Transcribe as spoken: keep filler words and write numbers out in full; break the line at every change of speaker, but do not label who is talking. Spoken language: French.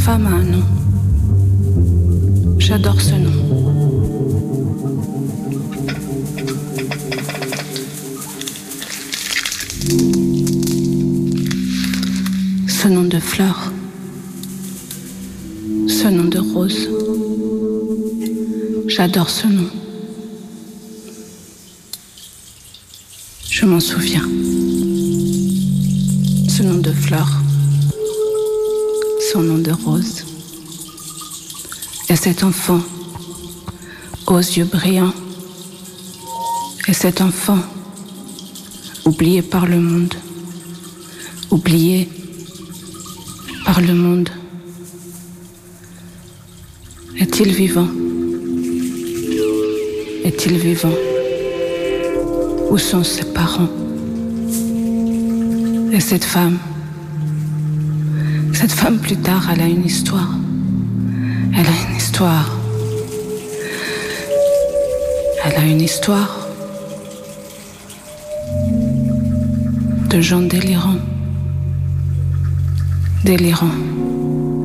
femme a un nom. J'adore ce nom. Ce nom de fleur. Ce nom de rose. J'adore ce nom. Je m'en souviens. Ce nom de fleur. Son nom de rose. Et cet enfant aux yeux brillants. Et cet enfant oublié par le monde. Oublié par le monde. Est-il vivant? Est-il vivant? Où sont ses parents? Et cette femme, cette femme plus tard, elle a une histoire. Elle a une histoire. Elle a une histoire de gens délirants. Délirants.